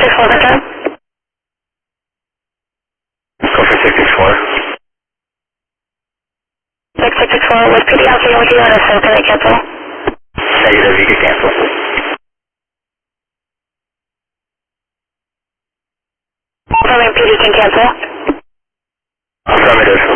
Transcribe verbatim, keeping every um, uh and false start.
six four, confirm. Go for six six four. six six six four, with P D Alpha with you on a cell, can I cancel? Negative, you can cancel. Confirming P D can cancel. Affirmative.